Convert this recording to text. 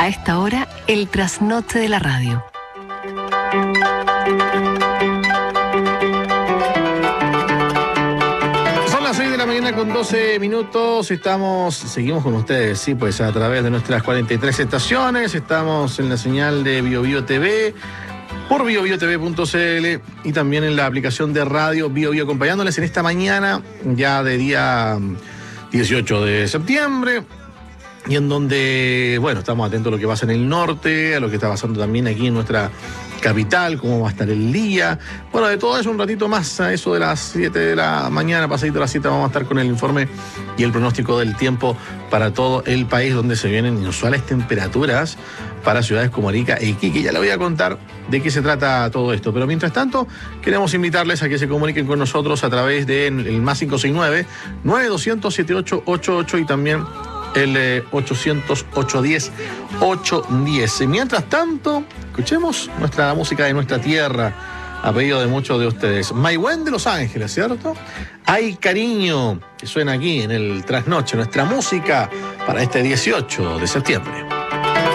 A esta hora, el trasnoche de la radio. Son las 6 de la mañana con 12 minutos. Seguimos con ustedes, sí, pues a través de nuestras 43 estaciones. Estamos en la señal de BioBio TV, por biobiotv.cl y también en la aplicación de radio BioBio, acompañándoles en esta mañana ya de día 18 de septiembre. Y en donde, bueno, estamos atentos a lo que pasa en el norte, a lo que está pasando también aquí en nuestra capital, cómo va a estar el día. Bueno, de todo eso un ratito más, a eso de las 7 de la mañana, pasadito a las 7, vamos a estar con el informe y el pronóstico del tiempo para todo el país, donde se vienen inusuales temperaturas para ciudades como Arica e Iquique. Ya le voy a contar de qué se trata todo esto. Pero mientras tanto, queremos invitarles a que se comuniquen con nosotros a través del más 569-9200-7888 y también el 800-810-810. Mientras tanto, escuchemos la música de nuestra tierra, a pedido de muchos de ustedes. Maigüen de Los Ángeles, ¿cierto? Hay cariño, que suena aquí en el Trasnoche, nuestra música para este 18 de septiembre.